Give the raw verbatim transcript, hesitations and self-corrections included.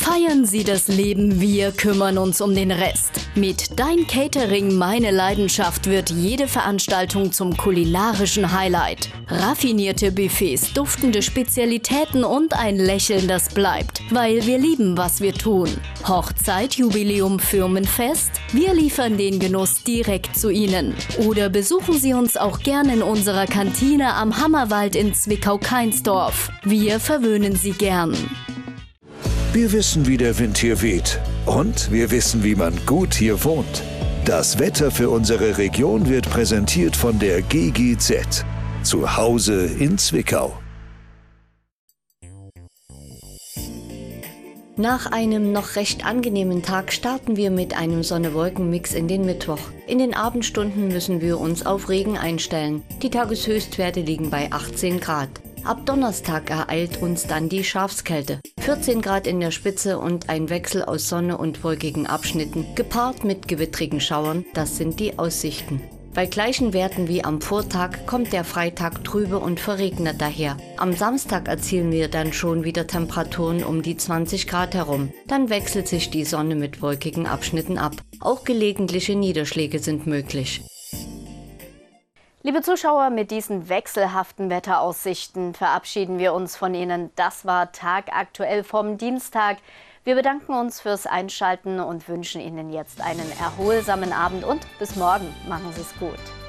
Feiern Sie das Leben, wir kümmern uns um den Rest. Mit Dein Catering, meine Leidenschaft wird jede Veranstaltung zum kulinarischen Highlight. Raffinierte Buffets, duftende Spezialitäten und ein Lächeln, das bleibt, weil wir lieben, was wir tun. Hochzeit, Jubiläum, Firmenfest? Wir liefern den Genuss direkt zu Ihnen. Oder besuchen Sie uns auch gerne in unserer Kantine am Hammerwald in Zwickau-Kainsdorf. Wir verwöhnen Sie gern. Wir wissen, wie der Wind hier weht. Und wir wissen, wie man gut hier wohnt. Das Wetter für unsere Region wird präsentiert von der G G Z. Zu Hause in Zwickau. Nach einem noch recht angenehmen Tag starten wir mit einem Sonne-Wolken-Mix in den Mittwoch. In den Abendstunden müssen wir uns auf Regen einstellen. Die Tageshöchstwerte liegen bei achtzehn Grad. Ab Donnerstag ereilt uns dann die Schafskälte. vierzehn Grad in der Spitze und ein Wechsel aus Sonne und wolkigen Abschnitten, gepaart mit gewittrigen Schauern, das sind die Aussichten. Bei gleichen Werten wie am Vortag kommt der Freitag trübe und verregnet daher. Am Samstag erzielen wir dann schon wieder Temperaturen um die zwanzig Grad herum. Dann wechselt sich die Sonne mit wolkigen Abschnitten ab. Auch gelegentliche Niederschläge sind möglich. Liebe Zuschauer, mit diesen wechselhaften Wetteraussichten verabschieden wir uns von Ihnen. Das war Tagaktuell vom Dienstag. Wir bedanken uns fürs Einschalten und wünschen Ihnen jetzt einen erholsamen Abend und bis morgen. Machen Sie es gut.